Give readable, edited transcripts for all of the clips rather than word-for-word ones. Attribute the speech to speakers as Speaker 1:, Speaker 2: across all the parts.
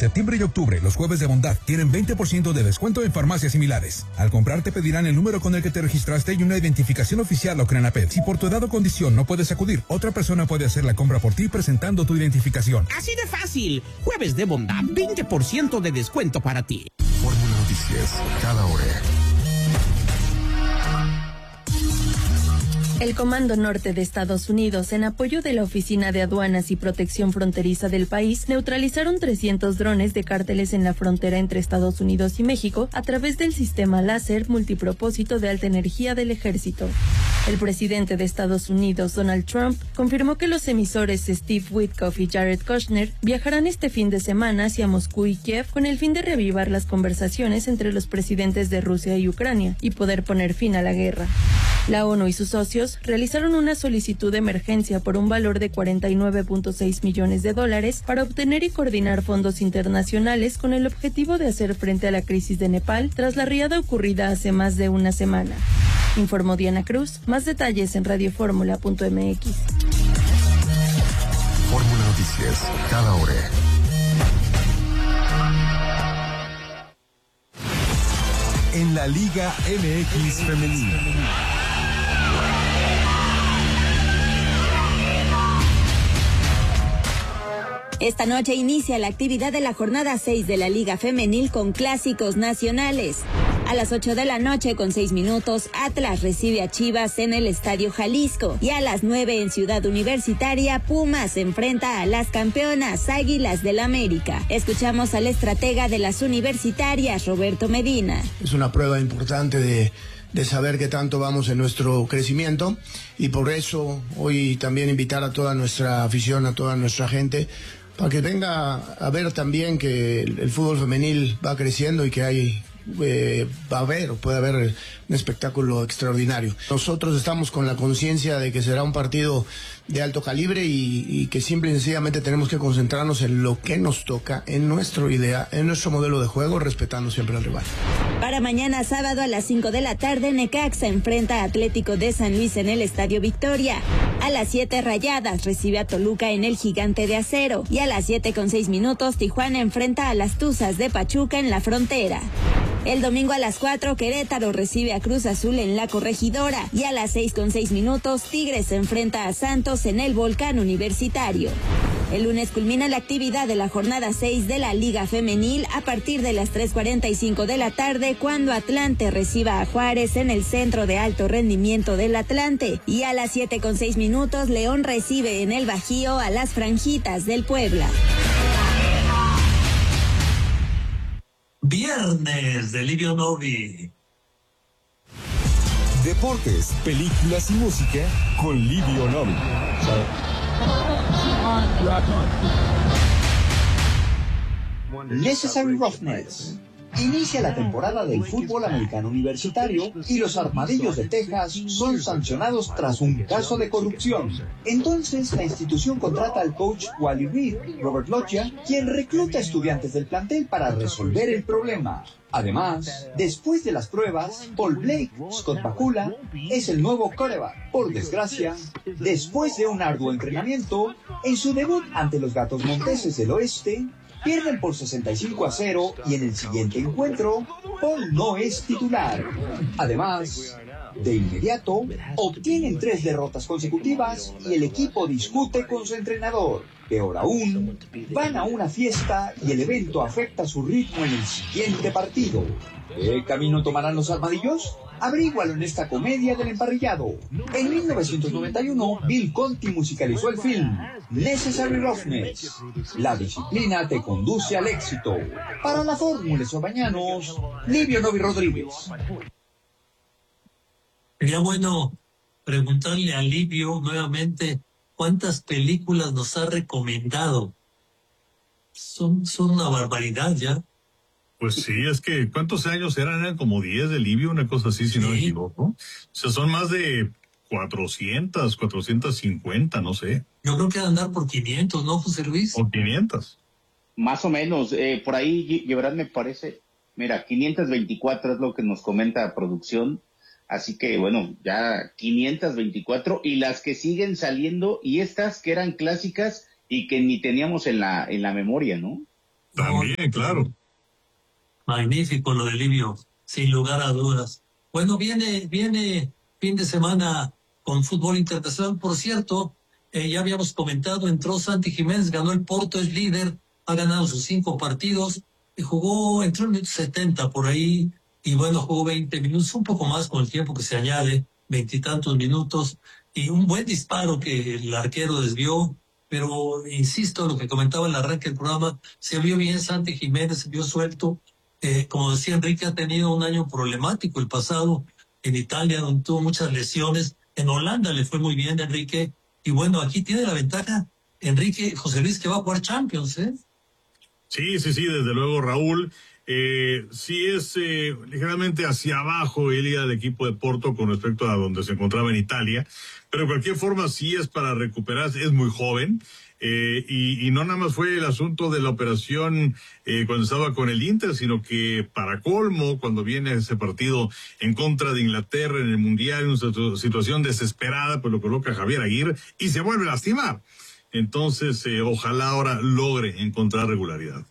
Speaker 1: septiembre y octubre, los jueves de bondad tienen 20% de descuento en farmacias similares. Al comprar te pedirán el número con el que te registraste y una identificación oficial o Crenaped. Si por tu edad o condición no puedes acudir, otra persona puede hacer la compra por ti presentando tu identificación.
Speaker 2: Así de fácil. Jueves de bondad, 20% de descuento para ti.
Speaker 3: Fórmula Noticias, cada hora.
Speaker 4: El Comando Norte de Estados Unidos, en apoyo de la Oficina de Aduanas y Protección Fronteriza del país, neutralizaron 300 drones de cárteles en la frontera entre Estados Unidos y México a través del sistema láser multipropósito de alta energía del Ejército. El presidente de Estados Unidos, Donald Trump, confirmó que los emisores Steve Witkoff y Jared Kushner viajarán este fin de semana hacia Moscú y Kiev con el fin de reavivar las conversaciones entre los presidentes de Rusia y Ucrania y poder poner fin a la guerra. La ONU y sus socios realizaron una solicitud de emergencia por un valor de $49.6 millones para obtener y coordinar fondos internacionales con el objetivo de hacer frente a la crisis de Nepal tras la riada ocurrida hace más de una semana. Informó Diana Cruz. Más detalles en radioformula.mx.
Speaker 3: Fórmula Noticias, cada hora. En la Liga MX Femenina.
Speaker 5: Esta noche inicia la actividad de la jornada 6 de la Liga Femenil con clásicos nacionales. A las 8 de la noche con 6 minutos, Atlas recibe a Chivas en el Estadio Jalisco. Y a las 9 en Ciudad Universitaria, Pumas se enfrenta a las campeonas Águilas del América. Escuchamos al estratega de las universitarias, Roberto Medina.
Speaker 6: Es una prueba importante de saber qué tanto vamos en nuestro crecimiento, y por eso hoy también invitar a toda nuestra afición, a toda nuestra gente, para que venga a ver también que el fútbol femenil va creciendo y que va a haber, o puede haber un espectáculo extraordinario. Nosotros estamos con la conciencia de que será un partido de alto calibre y que simple y sencillamente tenemos que concentrarnos en lo que nos toca, en nuestra idea, en nuestro modelo de juego, respetando siempre al rival.
Speaker 5: Para mañana sábado a las 5 de la tarde, Necaxa enfrenta a Atlético de San Luis en el Estadio Victoria. A las 7, Rayadas recibe a Toluca en el Gigante de Acero. Y a las 7:06, Tijuana enfrenta a las Tuzas de Pachuca en la Frontera. El domingo a las 4, Querétaro recibe a Cruz Azul en la Corregidora. Y a las 6:06, Tigres se enfrenta a Santos en el Volcán Universitario. El lunes culmina la actividad de la jornada 6 de la Liga Femenil a partir de las 3:45 de la tarde, cuando Atlante reciba a Juárez en el Centro de Alto Rendimiento del Atlante. Y a las 7:06, León recibe en el Bajío a las Franjitas del Puebla.
Speaker 7: Viernes de Livio Novi.
Speaker 3: Deportes, películas y música con Livio Novi.
Speaker 8: Necessary Roughness. Inicia la temporada del fútbol americano universitario y los Armadillos de Texas son sancionados tras un caso de corrupción. Entonces la institución contrata al coach Wally Reed, Robert Loggia, quien recluta estudiantes del plantel para resolver el problema. Además, después de las pruebas, Paul Blake, Scott Bakula, es el nuevo quarterback. Por desgracia, después de un arduo entrenamiento, en su debut ante los Gatos Monteses del Oeste, pierden por 65-0 y en el siguiente encuentro, Paul no es titular. Además, de inmediato, obtienen 3 derrotas consecutivas y el equipo discute con su entrenador. Peor aún, van a una fiesta y el evento afecta su ritmo en el siguiente partido. ¿Qué camino tomarán los Armadillos? Averígualo en esta comedia del emparrillado. En 1991, Bill Conti musicalizó el film Necessary Roughness. La disciplina te conduce al éxito. Para la Fórmula Sobañanos, Livio Novi Rodríguez.
Speaker 7: Sería bueno preguntarle a Livio nuevamente cuántas películas nos ha recomendado. Son una barbaridad ya.
Speaker 9: Pues sí, es que ¿cuántos años eran? Eran como 10 de Livio, una cosa así, si no me equivoco. O sea, son más de 450, no sé.
Speaker 7: Yo creo que van a andar por 500, ¿no, José Luis?
Speaker 9: Por 500.
Speaker 10: Más o menos, por ahí, Gibran, me parece, mira, 524 es lo que nos comenta producción, así que bueno, ya 524, y las que siguen saliendo, y estas que eran clásicas y que ni teníamos en la memoria, ¿no?
Speaker 9: También, claro.
Speaker 7: Magnífico lo de Livio, sin lugar a dudas. Bueno, viene fin de semana con fútbol internacional. Por cierto, ya habíamos comentado, entró Santi Jiménez, ganó el Porto, es líder, ha ganado sus 5 partidos, y entró en el minuto 70 por ahí, y bueno, jugó 20 minutos, un poco más con el tiempo que se añade, 20 y tantos minutos, y un buen disparo que el arquero desvió, pero insisto, lo que comentaba en el arranque del programa, se vio bien Santi Jiménez, se vio suelto. Como decía Enrique, ha tenido un año problemático el pasado en Italia, donde tuvo muchas lesiones. En Holanda le fue muy bien, Enrique. Y bueno, aquí tiene la ventaja, Enrique, José Luis, que va a jugar Champions, ¿eh?
Speaker 9: Sí, desde luego, Raúl. Sí es ligeramente hacia abajo el día del equipo de Porto con respecto a donde se encontraba en Italia, pero de cualquier forma sí es para recuperarse, es muy joven. Y no nada más fue el asunto de la operación cuando estaba con el Inter, sino que para colmo, cuando viene ese partido en contra de Inglaterra en el Mundial, en una situación desesperada, pues lo coloca Javier Aguirre y se vuelve a lastimar. Entonces, ojalá ahora logre encontrar regularidad.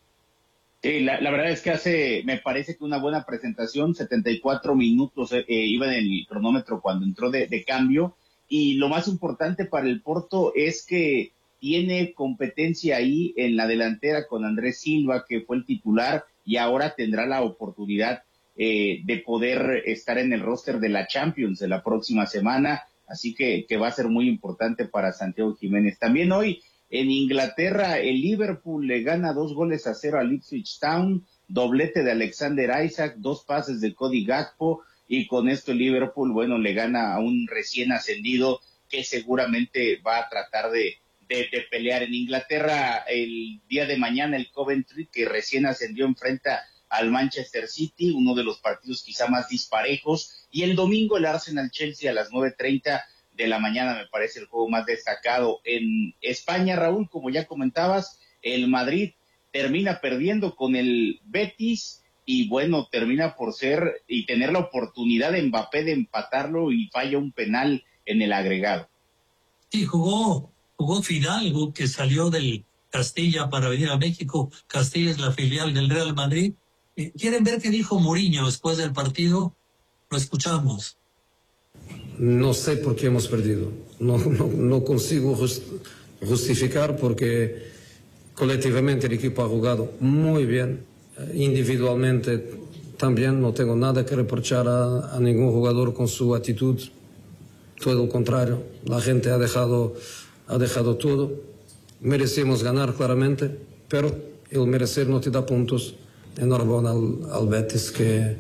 Speaker 10: Sí, la verdad es que me parece que una buena presentación, 74 minutos iba en el cronómetro cuando entró de cambio, y lo más importante para el Porto es que tiene competencia ahí en la delantera con Andrés Silva, que fue el titular, y ahora tendrá la oportunidad de poder estar en el roster de la Champions de la próxima semana, así que va a ser muy importante para Santiago Jiménez. También hoy en Inglaterra, el Liverpool le gana 2-0 al Ipswich Town, doblete de Alexander Isak, 2 pases de Cody Gakpo, y con esto el Liverpool, bueno, le gana a un recién ascendido que seguramente va a tratar de pelear. En Inglaterra, el día de mañana, el Coventry, que recién ascendió, enfrenta al Manchester City, uno de los partidos quizá más disparejos, y el domingo el Arsenal-Chelsea a las 9:30 de la mañana, me parece el juego más destacado. En España, Raúl, como ya comentabas, el Madrid termina perdiendo con el Betis, y bueno, termina por ser y tener la oportunidad de Mbappé de empatarlo, y falla un penal en el agregado.
Speaker 7: Sí, jugó Fidalgo, que salió del Castilla para venir a México. Castilla es la filial del Real Madrid. ¿Quieren ver qué dijo Mourinho después del partido? Lo escuchamos.
Speaker 11: No sé por qué hemos perdido. No consigo justificar, porque colectivamente el equipo ha jugado muy bien. Individualmente también no tengo nada que reprochar a ningún jugador con su actitud. Todo lo contrario. La gente ha dejado todo. Merecemos ganar claramente, pero el merecer no te da puntos. Enhorabuena al Betis que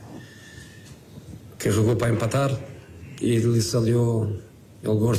Speaker 11: jugó para empatar y le salió el gordo.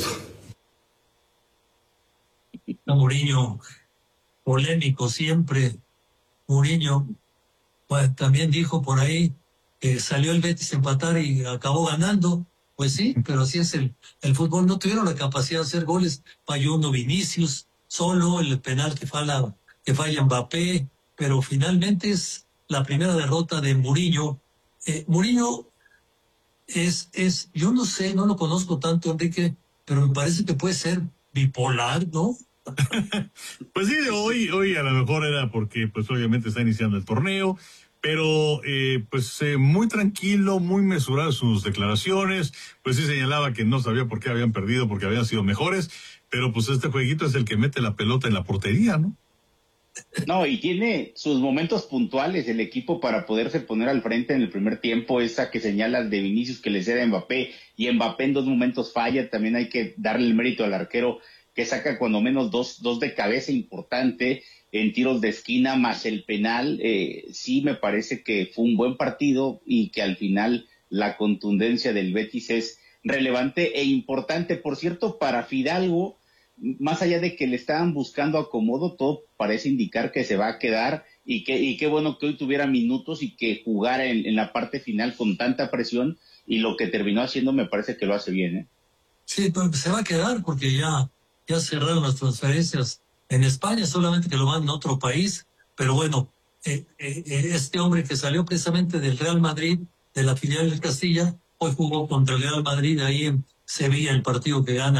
Speaker 7: Mourinho, polémico siempre. Mourinho, pues, también dijo por ahí que salió el Betis a empatar y acabó ganando. Pues sí, pero así es el fútbol. No tuvieron la capacidad de hacer goles. Falló uno Vinicius, solo el penal que falla Mbappé, pero finalmente es la primera derrota de Mourinho. Mourinho yo no sé, no lo conozco tanto, Enrique, pero me parece que puede ser bipolar, ¿no?
Speaker 9: Pues sí, hoy a lo mejor era porque pues obviamente está iniciando el torneo, pero muy tranquilo, muy mesurado sus declaraciones. Pues sí señalaba que no sabía por qué habían perdido, porque habían sido mejores, pero pues este jueguito es el que mete la pelota en la portería, ¿no?
Speaker 10: No, y tiene sus momentos puntuales el equipo para poderse poner al frente en el primer tiempo. Esa que señalas de Vinicius que le cede a Mbappé, y Mbappé en 2 momentos falla. También hay que darle el mérito al arquero, que saca cuando menos dos de cabeza importante en tiros de esquina, más el penal. Sí me parece que fue un buen partido, y que al final la contundencia del Betis es relevante e importante. Por cierto, para Fidalgo, más allá de que le estaban buscando acomodo, todo parece indicar que se va a quedar, y qué bueno que hoy tuviera minutos y que jugara en la parte final con tanta presión, y lo que terminó haciendo me parece que lo hace bien, ¿eh?
Speaker 7: Sí, pues se va a quedar porque ya cerraron las transferencias en España, solamente que lo van a otro país. Pero bueno, este hombre que salió precisamente del Real Madrid, de la filial del Castilla, hoy jugó contra el Real Madrid ahí en Sevilla, el partido que gana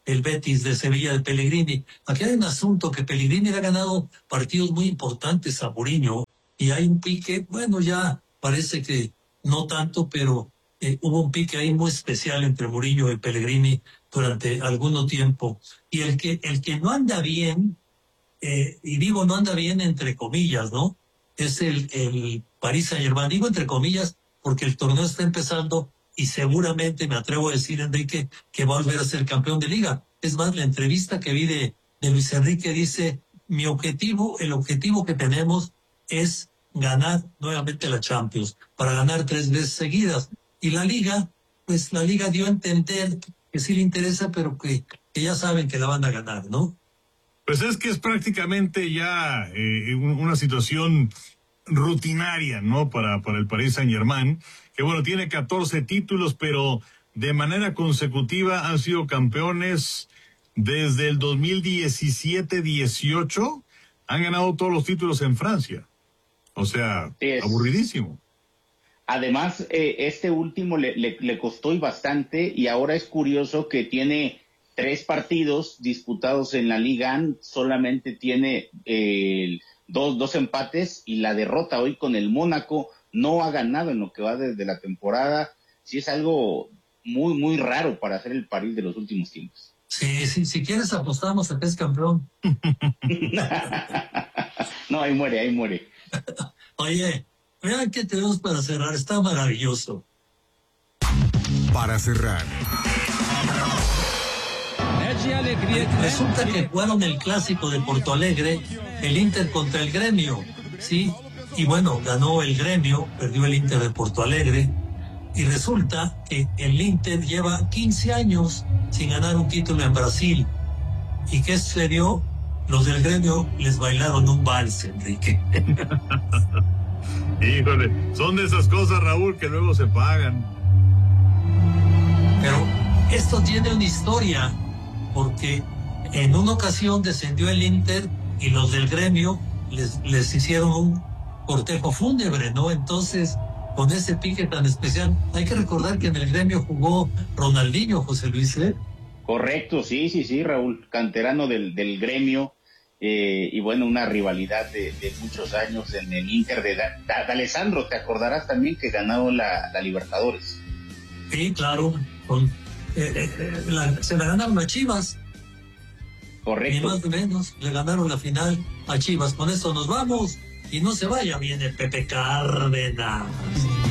Speaker 7: el Betis de Sevilla de Pellegrini. Aquí hay un asunto que Pellegrini le ha ganado partidos muy importantes a Mourinho y hay un pique, bueno, ya parece que no tanto, pero hubo un pique ahí muy especial entre Mourinho y Pellegrini durante algún tiempo. Y el que no anda bien, y digo no anda bien entre comillas, ¿no? Es el Paris Saint-Germain. Digo entre comillas porque el torneo está empezando y seguramente, me atrevo a decir, Enrique, que va a volver a ser campeón de liga. Es más, la entrevista que vi de Luis Enrique dice, el objetivo que tenemos es ganar nuevamente la Champions, para ganar 3 veces seguidas. Y la liga, pues la liga dio a entender que sí le interesa, pero que ya saben que la van a ganar, ¿no?
Speaker 9: Pues es que es prácticamente ya una situación rutinaria, ¿no? Para el Paris Saint-Germain, que bueno, tiene 14 títulos, pero de manera consecutiva han sido campeones desde el 2017-18, han ganado todos los títulos en Francia. O sea, aburridísimo.
Speaker 10: Además, este último le costó y bastante, y ahora es curioso que tiene 3 partidos disputados en la Liga, solamente tiene dos empates y la derrota hoy con el Mónaco. No ha ganado en lo que va desde la temporada. Sí, es algo muy, muy raro para hacer el París de los últimos tiempos.
Speaker 7: Sí, si quieres apostamos a que es campeón.
Speaker 10: No, ahí muere.
Speaker 7: Oye, vean qué tenemos para cerrar, está maravilloso.
Speaker 3: Para cerrar.
Speaker 7: Resulta que jugaron el clásico de Porto Alegre, el Inter contra el Gremio, ¿sí? Y bueno, ganó el Gremio, perdió el Inter de Porto Alegre, y resulta que el Inter lleva 15 años sin ganar un título en Brasil. ¿Y qué sucedió? Los del Gremio les bailaron un vals, Enrique.
Speaker 9: Híjole, son de esas cosas, Raúl, que luego se pagan.
Speaker 7: Pero esto tiene una historia, porque en una ocasión descendió el Inter y los del Gremio les hicieron un cortejo fúnebre, ¿no? Entonces, con ese pique tan especial, hay que recordar que en el Gremio jugó Ronaldinho, José Luis.
Speaker 10: Correcto, sí, Raúl, canterano del Gremio, y bueno, una rivalidad de muchos años en el Inter de Alessandro, te acordarás también que ganó la Libertadores.
Speaker 7: Sí, claro, se la ganaron a Chivas.
Speaker 10: Correcto.
Speaker 7: Ni más ni menos, le ganaron la final a Chivas. Con esto nos vamos y no se vaya, viene Pepe Cárdenas.